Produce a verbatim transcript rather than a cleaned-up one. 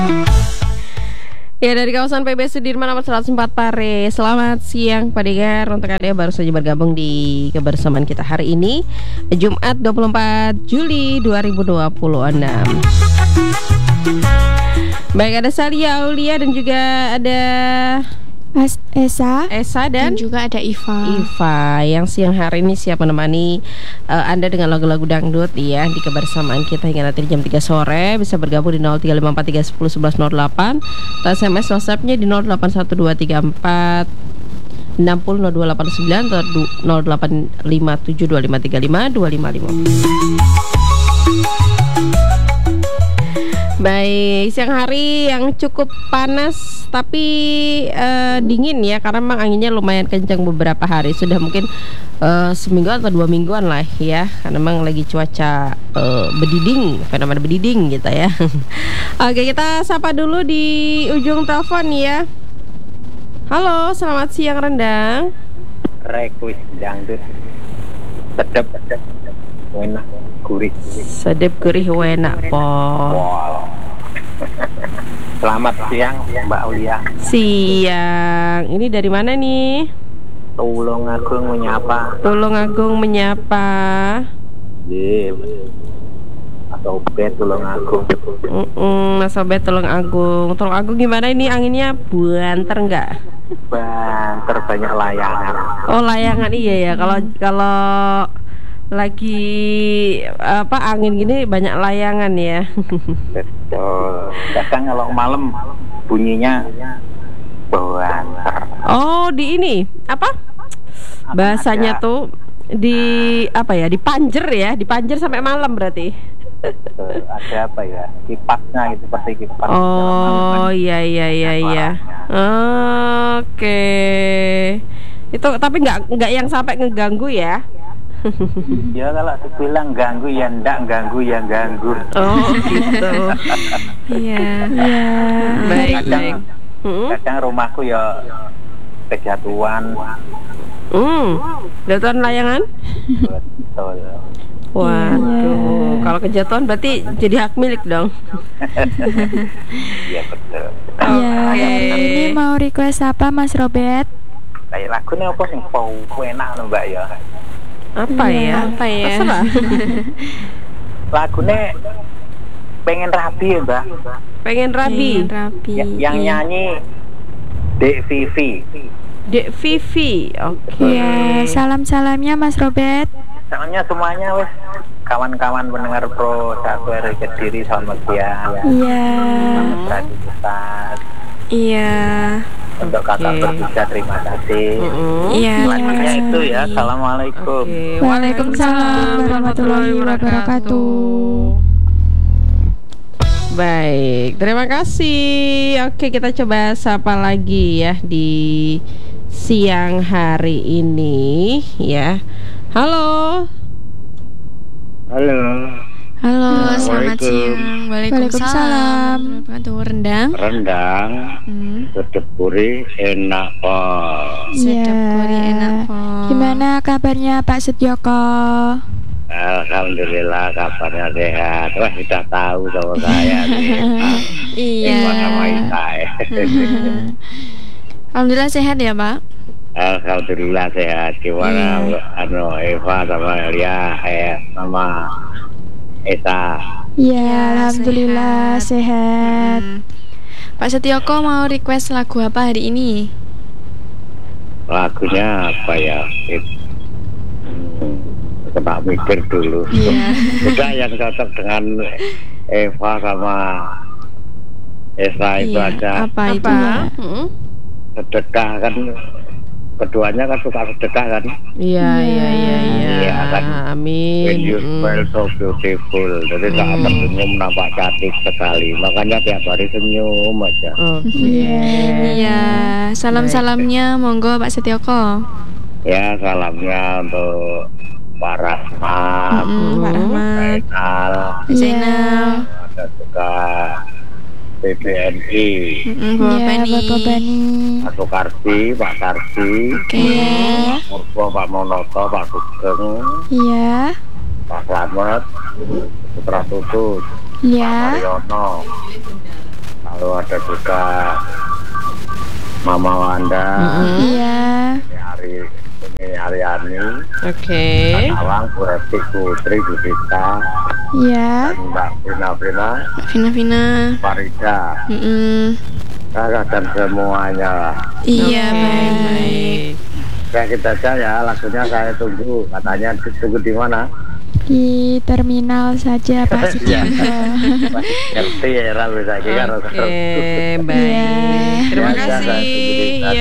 Ya, dari kawasan P B Sudirman nomor seratus empat Pare. Selamat siang Pak Dengar. Untuk Anda yang baru saja bergabung di kebersamaan kita hari ini, Jumat dua puluh empat Juli dua ribu dua puluh enam. Baik, ada Salia Aulia dan juga ada Mas Esa, Esa dan, dan juga ada Iva. Iva yang siang hari ini siap menemani uh, Anda dengan lagu-lagu dangdut ya di kebersamaan kita hingga nanti jam tiga sore. Bisa bergabung di nol tiga lima empat tiga satu nol satu satu nol delapan atau S M S WhatsApp-nya di nol delapan satu dua tiga empat enam nol nol dua delapan sembilan atau nol delapan lima tujuh dua lima tiga lima dua lima lima. Baik, siang hari yang cukup panas tapi uh, dingin ya, karena memang anginnya lumayan kencang beberapa hari. Sudah mungkin uh, seminggu atau dua mingguan lah ya, karena memang lagi cuaca uh, bediding, fenomena bediding gitu ya. Oke, kita sapa dulu di ujung telepon ya. Halo, selamat siang Rendang. Requis dangdut sedap sedap enak gurih sedap gurih enak po. wow. Selamat siang Mbak Aulia. Siang, ini dari mana nih? Tulung Agung menyapa. Tulung Agung menyapa. Iya, Mas Obet Tulung Agung. Mm-mm, Mas Obet Tulung Agung. Tulung Agung gimana ini anginnya? Banter nggak? Banter, banyak layangan. Oh, layangan iya ya. Kalau kalau lagi apa angin gini banyak layangan ya. Betul. Kadang kalau malam bunyinya banter. Oh, di ini apa? Bahasanya tuh di apa ya? Dipanjer ya, dipanjer sampai malam berarti. Betul. Ada apa ya? Kipasnya itu seperti kipas. Oh, iya iya iya iya. Oke. Itu tapi nggak nggak yang sampai ngeganggu ya? Ya kalau dibilang ganggu ya ndak, ganggu ya ganggu. Oh gitu. Iya. Iya. Baik Kadang, baik. Hmm? kadang rumahku ya kejatuhan. Hmm. Jatuhan layangan? Betul. Waduh, kalau kejatuhan berarti jadi hak milik dong. Iya betul. Iya, Oke. hari ini mau request apa Mas Robert? Kayak lagunya apa sih? Pau enak loh Mbak ya. Apa ya? Apa ya? Terserah. Lagunya pengen rapi ya Mbak. Pengen rabi. Pengen rapi. Ya, yang Iya. nyanyi Dek Vivi. Dek Vivi. Oke. Iya, salam-salamnya Mas Robert. Soalnya semuanya wes kawan-kawan pendengar Pro satu R Kediri, selamat siang. Iya. Selamat beraktivitas. Iya. Untuk kakak Oke. bertiga terima kasih. Mm-mm. Iya. Lagunya itu ya. Assalamualaikum. Oke. Waalaikumsalam warahmatullahi wabarakatuh. Baik, terima kasih. Oke, kita coba sapa lagi ya di siang hari ini ya. Halo. Halo. Halo, selamat Assalamualaikum. siang. Waalaikumsalam. Wabarakatuh. Rendang. Rendang, Hmm. sedep gurih, enak kok. Sedap Iya. gurih enak kok. Gimana kabarnya Pak Setyoko? Alhamdulillah kabarnya sehat. Wah sudah tahu sama saya sehat. Iya. Eva sama Ita, eh. Alhamdulillah sehat ya Pak. Alhamdulillah sehat. Gimana Iya. anu Eva sama Lia, eh sama Esa? Iya, alhamdulillah sehat. Hmm. Pak Setyoko mau request lagu apa hari ini? Lagunya apa ya? It- Hmm, coba mikir dulu. Iya. Udah yang cocok dengan Eva sama Esa itu Iya, aja. apa itu? Apa? Mm-mm. Sedekah kan, keduanya kan suka sedekah kan. Iya, iya, iya, iya. Iya, kan. Amin. When you Mm. smile so beautiful. Jadi saat Hmm. tersenyum nampak cantik sekali. Makanya tiap hari senyum aja. Oke. Iya, salam-salamnya monggo Pak Setyoko. Ya salamnya untuk Pak Rahmat, Mm-mm, Pak Rahmat, Zainal, Zainal, ada juga B B N I, mm-mm, Bapak Bani. Pak Sukardi, Pak Sardi, Oke. Pak Murko, Pak Monoto, Pak Sugeng, Iya. Pak Slamet, Putra Tutut, Pak Iya. Mariono, Pak ada juga Mama Wanda, Mm-mm. Iya. ini Ari, ini Ariani, Oke. Awang, Bu Eti, Putri, Bu Dita, Iya. dan Mbak Vina Vina, Vina Vina. Farida, Mm-mm. kakak dan semuanya lah. Iya, Oke, baik. Ya kita aja ya, lagunya saya tunggu. Katanya tunggu di mana? Di terminal saja Pak Iya. Sudianto. Ngerti ya, Ra, bisa kira. Oke, Iya. baik. Terima Ya, ya, saya tunggu di kasih. sana. Ya.